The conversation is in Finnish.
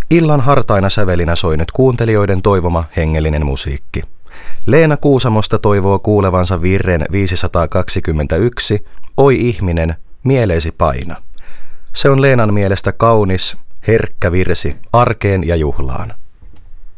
Illan hartaina sävelinä soi nyt kuuntelijoiden toivoma hengellinen musiikki. Leena Kuusamosta toivoo kuulevansa virren 521, Oi ihminen, mieleesi paina. Se on Leenan mielestä kaunis, herkkä virsi arkeen ja juhlaan.